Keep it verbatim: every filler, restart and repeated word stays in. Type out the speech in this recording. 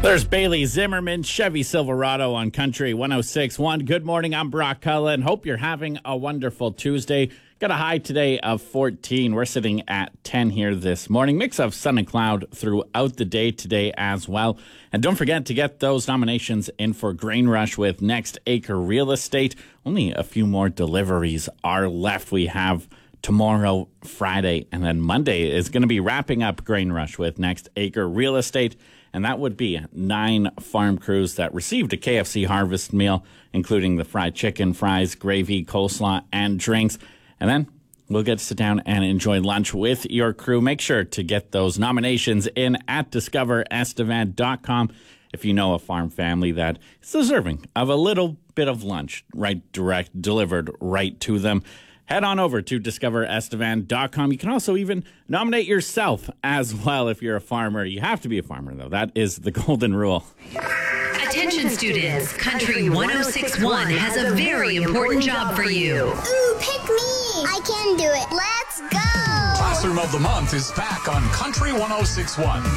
There's Bailey Zimmerman, Chevy Silverado on Country one oh six point one. Good morning, I'm Brock Cullen. Hope you're having a wonderful Tuesday. Got a high today of fourteen. We're sitting at ten here this morning. Mix of sun and cloud throughout the day today as well. And don't forget to get those nominations in for Grain Rush with Next Acre Real Estate. Only a few more deliveries are left. We have tomorrow, Friday, and then Monday is going to be wrapping up Grain Rush with Next Acre Real Estate. And that would be nine farm crews that received a K F C harvest meal, including the fried chicken, fries, gravy, coleslaw, and drinks. And then we'll get to sit down and enjoy lunch with your crew. Make sure to get those nominations in at discover estevan dot com if you know a farm family that is deserving of a little bit of lunch, right, direct, delivered right to them. Head on over to discover estevan dot com. You can also even nominate yourself as well if you're a farmer. You have to be a farmer, though. That is the golden rule. Attention students, Country one oh six point one has a very important job for you. Ooh, pick me! I can do it. Let's go! Classroom of the Month is back on Country one oh six point one.